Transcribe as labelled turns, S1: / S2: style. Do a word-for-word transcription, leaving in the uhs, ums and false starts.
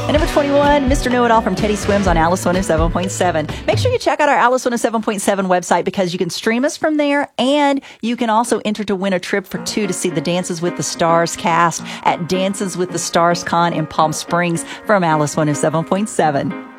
S1: And number twenty-one, Mister Know-It-All from Teddy Swims on Alice one oh seven point seven. Make sure you check out our Alice one oh seven point seven website because you can stream us from there, and you can also enter to win a trip for two to see the Dances with the Stars cast at Dances with the Stars Con in Palm Springs from Alice one oh seven point seven.